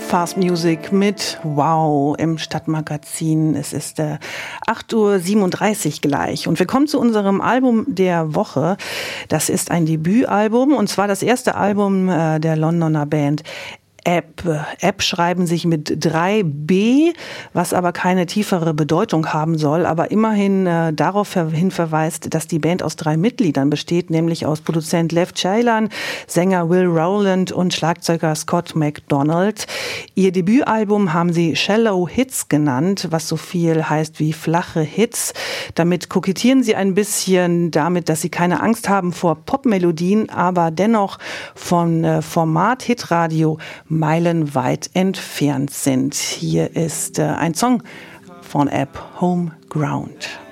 Fast Music mit Wow im Stadtmagazin. Es ist 8:37 Uhr gleich und wir kommen zu unserem Album der Woche. Das ist ein Debütalbum und zwar das erste Album der Londoner Band App schreiben sich mit 3B, was aber keine tiefere Bedeutung haben soll, aber immerhin darauf hin verweist, dass die Band aus 3 Mitgliedern besteht, nämlich aus Produzent Lev Ceylan, Sänger Will Rowland und Schlagzeuger Scott MacDonald. Ihr Debütalbum haben sie Shallow Hits genannt, was so viel heißt wie flache Hits. Damit kokettieren sie ein bisschen damit, dass sie keine Angst haben vor Popmelodien, aber dennoch von Format Hitradio meilenweit entfernt sind. Hier ist ein Song von App, Home Ground.